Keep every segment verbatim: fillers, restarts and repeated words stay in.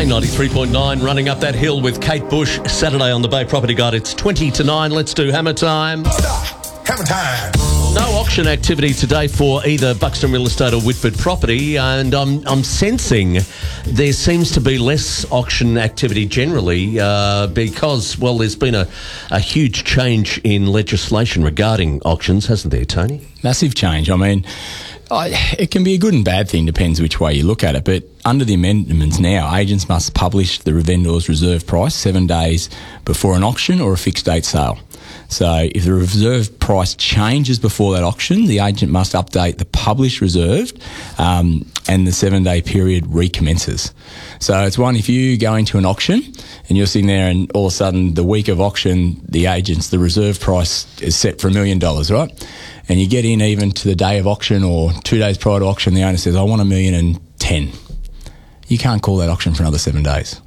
ninety-three point nine, running up that hill with Kate Bush. Saturday on the Bay Property Guide. It's twenty to nine. Let's do hammer time. Stop. Hammer time. No auction activity today for either Buxton Real Estate or Whitford Property, and I'm I'm sensing there seems to be less auction activity generally uh, because, well, there's been a, a huge change in legislation regarding auctions, hasn't there, Tony? Massive change. I mean, I, it can be a good and bad thing, depends which way you look at it, but under the amendments now, agents must publish the vendor's reserve price seven days before an auction or a fixed date sale. So if the reserve price changes before that auction, the agent must update the published reserved um, and the seven-day period recommences. So it's one, if you go into an auction and you're sitting there and all of a sudden the week of auction, the agent's, the reserve price is set for a million dollars, right? And you get in even to the day of auction or two days prior to auction, the owner says, I want a million and ten. You can't call that auction for another seven days.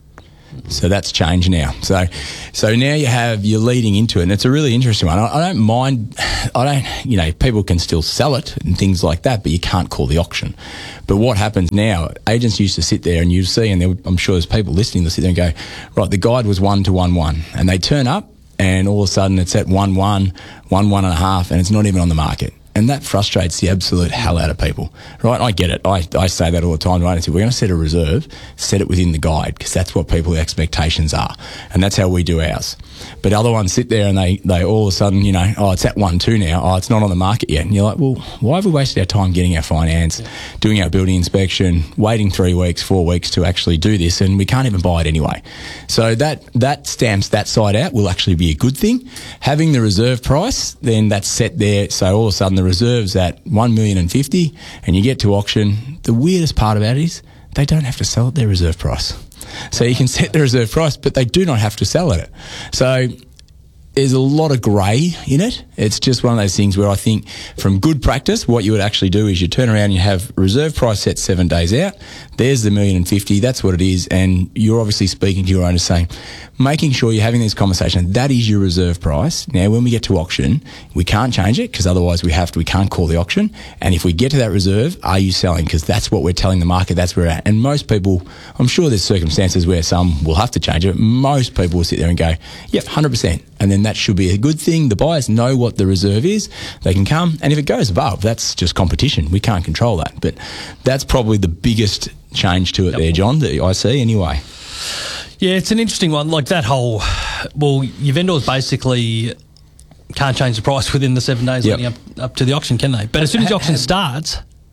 So that's changed now. So, so now you have, you're leading into it, and it's a really interesting one. I, I don't mind, I don't, you know, people can still sell it and things like that, but you can't call the auction. But what happens now, agents used to sit there and you see, and there, I'm sure there's people listening that sit there and go, right, the guide was one to one one, and they turn up and all of a sudden it's at one one, one, one and a half, and it's not even on the market. And that frustrates the absolute hell out of people, right? I get it. I, I say that all the time, right? I say, we're going to set a reserve, set it within the guide, because that's what people's expectations are. And that's how we do ours. But other ones sit there and they, they all of a sudden, you know, oh, it's at one two now. Oh, it's not on the market yet. And you're like, well, why have we wasted our time getting our finance, yeah. doing our building inspection, waiting three weeks, four weeks to actually do this, and we can't even buy it anyway. So that, that stamps that side out will actually be a good thing. Having the reserve price, then that's set there. So all of a sudden the reserve's at one million and fifty, and you get to auction. The weirdest part about it is they don't have to sell at their reserve price. So you can set the reserve price, but they do not have to sell at it. So there's a lot of grey in it. It's just one of those things where I think from good practice, what you would actually do is you turn around and you have reserve price set seven days out. There's the million and fifty. That's what it is. And you're obviously speaking to your owner saying, making sure you're having this conversation. That is your reserve price. Now, when we get to auction, we can't change it because otherwise we have to, we can't call the auction. And if we get to that reserve, are you selling? Because that's what we're telling the market. That's where we're at. And most people, I'm sure there's circumstances where some will have to change it. But most people will sit there and go, yep, one hundred percent. And then that should be a good thing. The buyers know what the reserve is. They can come. And if it goes above, that's just competition. We can't control that. But that's probably the biggest change to it yep. there, John, that I see anyway. Yeah, it's an interesting one. Like that whole, well, your vendors basically can't change the price within the seven days yep. leading up, up to the auction, can they? But as soon as the auction starts,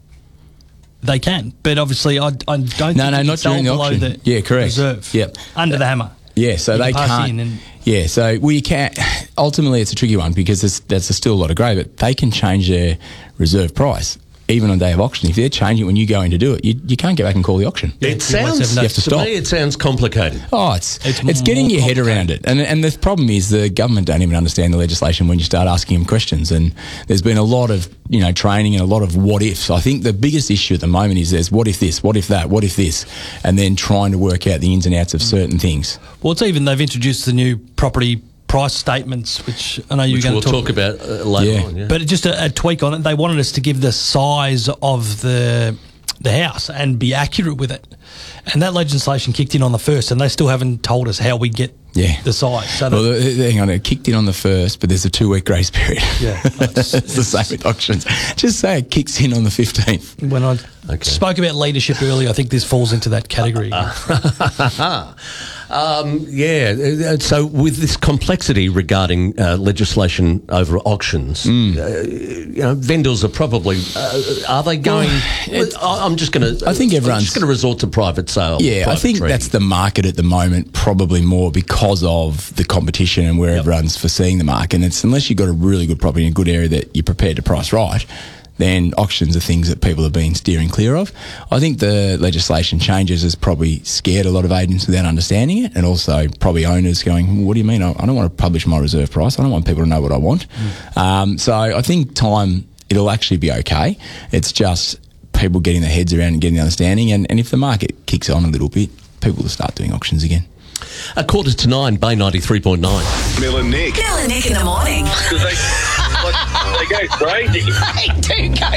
they can. But obviously, I, I don't no, think no, you not can during the below auction. the yeah, correct. reserve yep. under the hammer. Yeah, so you they can can't. And yeah, so well, you can't. Ultimately, it's a tricky one because there's, there's still a lot of grey, but they can change their reserve price. Even on day of auction, if they're changing it when you go in to do it, you, you can't go back and call the auction. It sounds, you have to stop. To me, it sounds complicated. Oh, it's it's, it's getting your head around it. And and the problem is the government don't even understand the legislation when you start asking them questions. And there's been a lot of, you know, training and a lot of what ifs. I think the biggest issue at the moment is there's what if this, what if that, what if this, and then trying to work out the ins and outs of certain things. Well, it's even, they've introduced the new property price statements, which I know you're going we'll to talk, talk about uh, later yeah. on. Yeah. But just a, a tweak on it, they wanted us to give the size of the the house and be accurate with it. And that legislation kicked in on the first, and they still haven't told us how we get yeah. the size. So well, the, hang on, it kicked in on the first, but there's a two-week grace period. Yeah, it's, it's the same with auctions. Just say it kicks in on the fifteenth. When I okay. spoke about leadership earlier, I think this falls into that category. Um, yeah, so with this complexity regarding uh, legislation over auctions, mm. uh, you know, vendors are probably uh, are they going? Well, I'm just going to. I think everyone's just going to resort to private sale. Yeah, private I think trading. That's the market at the moment, probably more because of the competition and where yep. everyone's foreseeing the market. And it's unless you've got a really good property in a good area that you're prepared to price right, then auctions are things that people have been steering clear of. I think the legislation changes has probably scared a lot of agents without understanding it, and also probably owners going, what do you mean? I don't want to publish my reserve price. I don't want people to know what I want. Mm. Um, so I think time, it'll actually be okay. It's just people getting their heads around and getting the understanding, and, and if the market kicks on a little bit, people will start doing auctions again. A quarter to nine, Bay ninety-three point nine. Bill and Nick. Bill and Nick in the morning. Because they... Like, they go crazy. They do go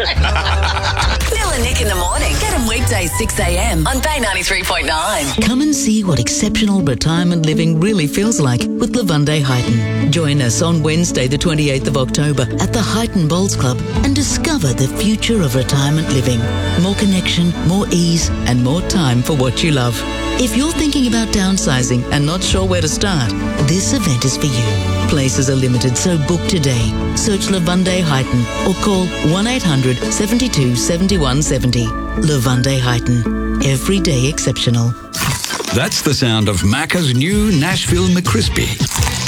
crazy. Bill and Nick in the morning. Get them weekdays six a.m. on Bay ninety-three point nine. Come and see what exceptional retirement living really feels like with Lavunde Heighton. Join us on Wednesday the twenty-eighth of October at the Heighton Bowls Club and discover the future of retirement living. More connection, more ease and more time for what you love. If you're thinking about downsizing and not sure where to start, this event is for you. Places are limited, so book today. Search Lavunde Heighton or call one eight hundred seven two seven one seven zero. Lavunde Heighton. Every day exceptional. That's the sound of Macca's new Nashville McCrispy.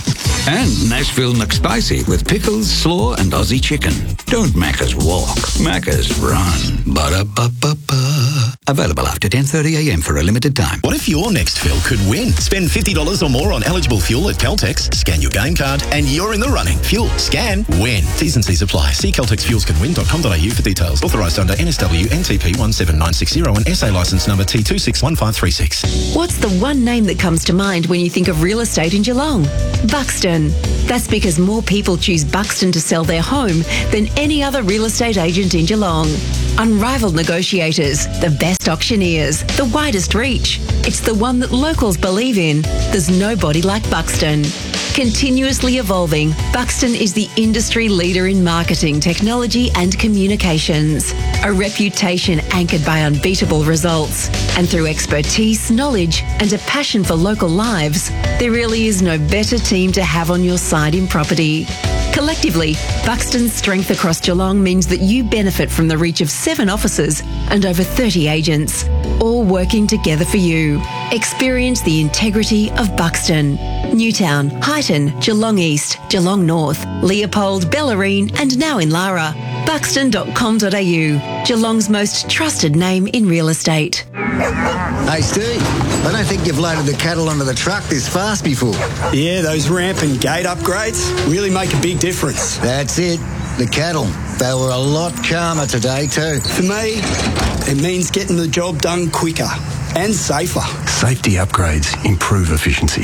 And Nashville McSpicy with pickles, slaw and Aussie chicken. Don't Macca's walk, Macca's run. Ba-da-ba-ba-ba. Available after ten thirty a.m. for a limited time. What if your next fill could win? Spend fifty dollars or more on eligible fuel at Caltex, scan your game card, and you're in the running. Fuel, scan, win. T's and C's apply. See caltex fuels can win dot com dot a u for details. Authorised under N S W N T P one seven nine six zero and S A licence number T two six one five three six. What's the one name that comes to mind when you think of real estate in Geelong? Buxton. That's because more people choose Buxton to sell their home than any other real estate agent in Geelong. Unrivaled negotiators, the best auctioneers, the widest reach. It's the one that locals believe in. There's nobody like Buxton. Continuously evolving, Buxton is the industry leader in marketing, technology and communications. A reputation anchored by unbeatable results. And through expertise, knowledge and a passion for local lives, there really is no better team to have on your side in property. Collectively, Buxton's strength across Geelong means that you benefit from the reach of seven offices and over thirty agents, all working together for you. Experience the integrity of Buxton. Newtown, Highton, Geelong East, Geelong North, Leopold, Bellarine and now in Lara. buxton dot com dot a u, Geelong's most trusted name in real estate. Hey Steve, I don't think you've loaded the cattle onto the truck this fast before. Yeah, those ramp and gate upgrades really make a big difference. That's it, the cattle. They were a lot calmer today too. For me, it means getting the job done quicker and safer. Safety upgrades improve efficiency.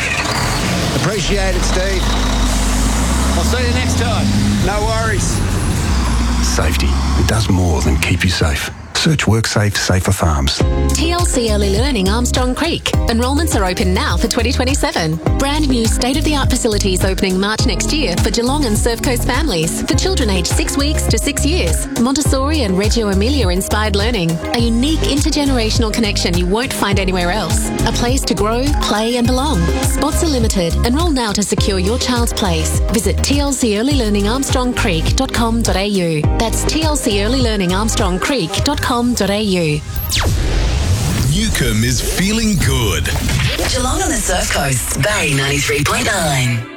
Appreciate it, Steve. I'll see you next time. No worries. Safety. It does more than keep you safe. Search WorkSafe Safer Farms. T L C Early Learning Armstrong Creek. Enrolments are open now for twenty twenty-seven. Brand new state-of-the-art facilities opening March next year for Geelong and Surf Coast families. For children aged six weeks to six years. Montessori and Reggio Emilia inspired learning. A unique intergenerational connection you won't find anywhere else. A place to grow, play and belong. Spots are limited. Enrol now to secure your child's place. Visit t l c early learning armstrong creek dot com dot a u. That's t l c early learning armstrong creek dot com dot a u. Newcomb is feeling good. Geelong on the Surf Coast, Bay ninety-three point nine.